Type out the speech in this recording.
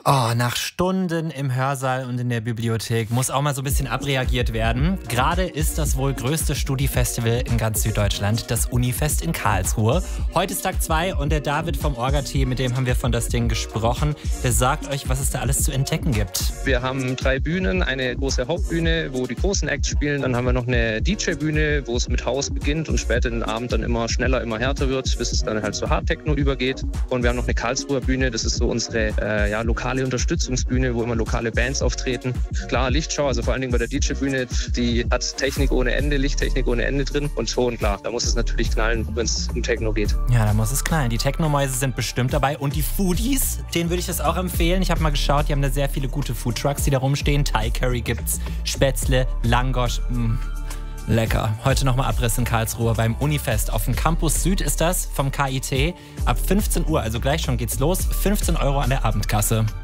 Oh, nach Stunden im Hörsaal und in der Bibliothek muss auch mal so ein bisschen abreagiert werden. Gerade ist das wohl größte Studi-Festival in ganz Süddeutschland, das Unifest in Karlsruhe. Heute ist Tag 2 und der David vom Orga-Team, mit dem haben wir von das Ding gesprochen, der sagt euch, was es da alles zu entdecken gibt. Wir haben 3 Bühnen, eine große Hauptbühne, wo die großen Acts spielen. Dann haben wir noch eine DJ-Bühne, wo es mit Haus beginnt und später in den Abend dann immer schneller, immer härter wird, bis es dann halt zu Hardtechno übergeht. Und wir haben noch eine Karlsruher Bühne, das ist so unsere lokale Unterstützungsbühne, wo immer lokale Bands auftreten. Klar, Lichtschau, also vor allen Dingen bei der DJ-Bühne, die hat Technik ohne Ende, Lichttechnik ohne Ende drin. Und schon, klar, da muss es natürlich knallen, wenn es um Techno geht. Ja, da muss es knallen. Die Techno-Mäuse sind bestimmt dabei. Und die Foodies, denen würde ich das auch empfehlen. Ich habe mal geschaut, die haben da sehr viele gute Foodtrucks, die da rumstehen. Thai Curry gibt's, Spätzle, Langosch, lecker. Heute nochmal Abriss in Karlsruhe beim Unifest. Auf dem Campus Süd ist das, vom KIT. Ab 15 Uhr, also gleich schon geht's los. 15 € an der Abendkasse.